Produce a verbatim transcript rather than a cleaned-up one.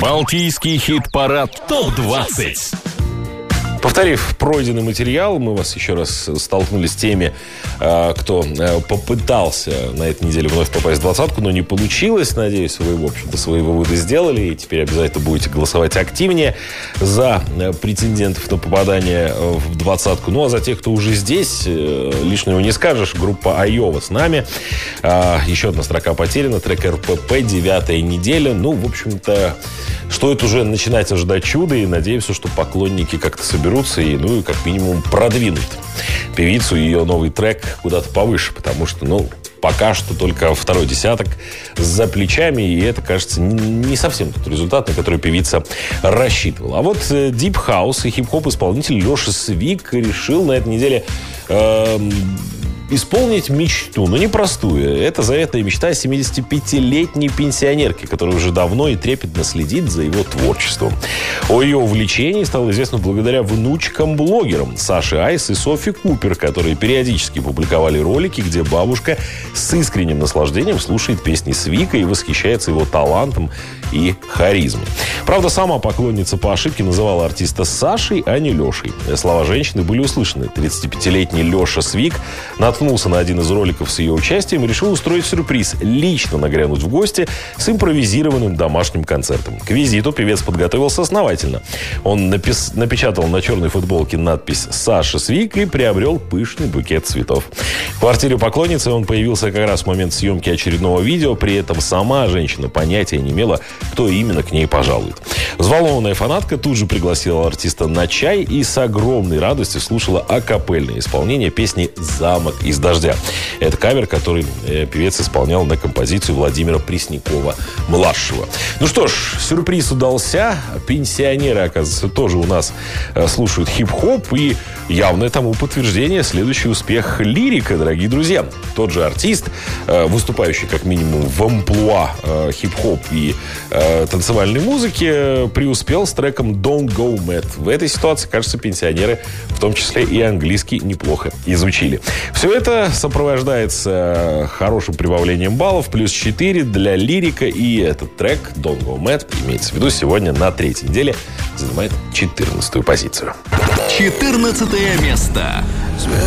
Балтийский хит-парад топ двадцать. Повторив пройденный материал, мы вас еще раз столкнули с теми, кто попытался на этой неделе вновь попасть в двадцатку, но не получилось. Надеюсь, вы, в общем-то, свои выводы сделали, и теперь обязательно будете голосовать активнее за претендентов на попадание в двадцатку. Ну, а за тех, кто уже здесь, лишнего не скажешь. Группа Айова с нами. Еще одна строка потеряна. Трек эр пэ пэ, девятая неделя. Ну, в общем-то, стоит уже начинать ожидать чуда, и надеемся, что поклонники как-то соберутся и, ну, и как минимум продвинут певицу и ее новый трек куда-то повыше, потому что, ну, пока что только второй десяток за плечами, и это, кажется, не совсем тот результат, на который певица рассчитывала. А вот дип хаус и хип-хоп исполнитель Леша Свик решил на этой неделе э, исполнить мечту, но непростую. Это заветная мечта семидесятипятилетней пенсионерки, которая уже давно и трепетно следит за его творчеством. О ее увлечении стало известно благодаря внучкам-блогерам Саше Айс и Софи Купер, которые периодически публиковали ролики, где бабушка с искренним наслаждением слушает песни Свика и восхищается его талантом и харизмой. Правда, сама поклонница по ошибке называла артиста Сашей, а не Лешей. Слова женщины были услышаны. тридцатипятилетний Леша Свик наткнулся на один из роликов с ее участием и решил устроить сюрприз, лично нагрянуть в гости с импровизированным домашним концертом. К визиту певец подготовился основательно. Он напис... напечатал на черной футболке надпись «Саша Свик» и приобрел пышный букет цветов. В квартире поклонницы он появился как раз в момент съемки очередного видео, при этом сама женщина понятия не имела, кто именно к ней пожалует. Взволнованная фанатка тут же пригласила артиста на чай и с огромной радостью слушала акапельное исполнение песни «Замок из дождя». Это кавер, который э, певец исполнял на композицию Владимира Преснякова-младшего. Ну что ж, сюрприз удался. Пенсионеры, оказывается, тоже у нас э, слушают хип-хоп. И явное тому подтверждение следующий успех Лирика, дорогие друзья. Тот же артист, э, выступающий как минимум в амплуа э, хип-хоп и э, танцевальной музыки, э, преуспел с треком «Don't Go Mad». В этой ситуации, кажется, пенсионеры, в том числе и английский, неплохо изучили. Все это сопровождается хорошим прибавлением баллов, плюс четыре для Лирика, и этот трек «Don't Go Mad», имеется в виду, сегодня на третьей неделе занимает четырнадцатую позицию. четырнадцатое место.